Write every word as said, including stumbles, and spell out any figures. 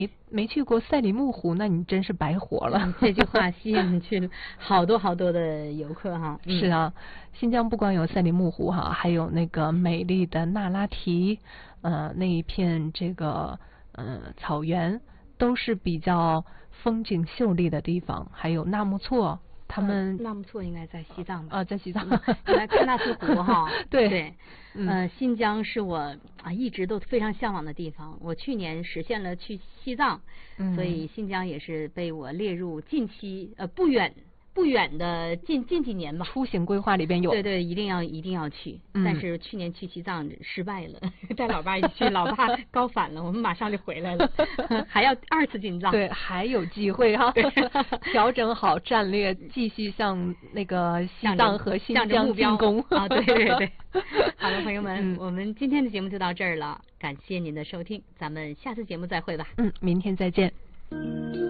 没去过赛里木湖，那你真是白活了。 嗯、这句话吸引去好多好多的游客哈。 嗯、是啊，新疆不光有赛里木湖哈，还有那个美丽的那拉提，呃，那一片这个呃草原都是比较风景秀丽的地方，还有纳木错。他们、 呃、纳木错应该在西藏吧？ 啊，在西藏， 应该喀纳斯湖哈。 对对，嗯、呃，新疆是我啊一直都非常向往的地方。我去年实现了去西藏，嗯、所以新疆也是被我列入近期呃不远不远的近近几年吧出行规划里边有。 对对，一定要一定要去。 嗯、 但是去年去西藏失败了，带老爸一起去，老爸高反了，我们马上就回来了，还要二次进藏。 对，还有机会哈，调整好战略，继续向那个西藏和新疆进攻啊！对对对。好了，朋友们、嗯，我们今天的节目就到这儿了，感谢您的收听，咱们下次节目再会吧。 嗯，明天再见。